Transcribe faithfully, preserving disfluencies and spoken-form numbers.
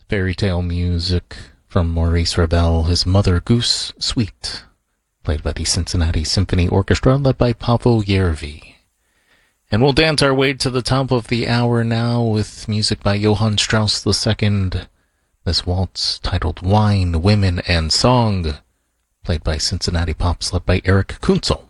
Fairy tale music from Maurice Ravel, his mother Goose Sweet, played by the Cincinnati Symphony Orchestra, led by Pavel Järvi. And we'll dance our way to the top of the hour now with music by Johann Strauss the Second. This waltz titled Wine, Women, and Song, played by Cincinnati Pops, led by Eric Kunzel.